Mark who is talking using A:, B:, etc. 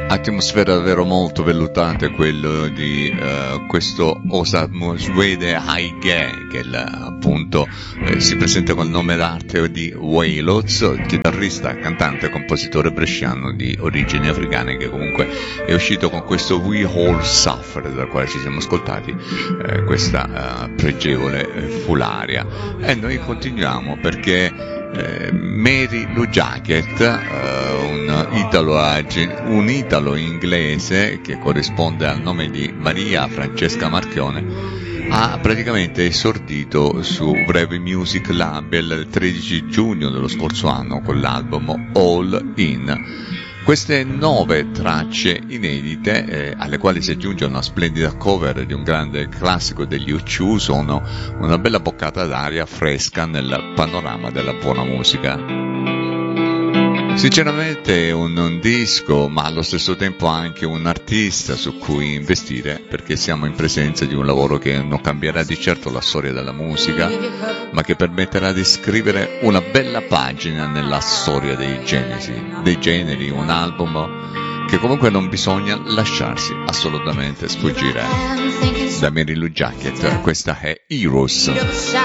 A: Atmosfera davvero molto vellutata, quello di questo Osamu Suede Haige, che appunto si presenta col nome d'arte di Wailoz, chitarrista, cantante e compositore bresciano di origini africane, che comunque è uscito con questo We All Suffer, dal quale ci siamo ascoltati questa pregevole fularia. E noi continuiamo perché Mary Lou Jacket, un italo-inglese che corrisponde al nome di Maria Francesca Marchione, ha praticamente esordito su Brave Music Label il 13 giugno dello scorso anno con l'album All In. Queste 9 tracce inedite, alle quali si aggiunge una splendida cover di un grande classico degli U2, sono una bella boccata d'aria fresca nel panorama della buona musica. Sinceramente un disco, ma allo stesso tempo anche un artista su cui investire, perché siamo in presenza di un lavoro che non cambierà di certo la storia della musica, ma che permetterà di scrivere una bella pagina nella storia dei generi, un album che comunque non bisogna lasciarsi assolutamente sfuggire. Da Mary Lou Jacket, questa è Heroes.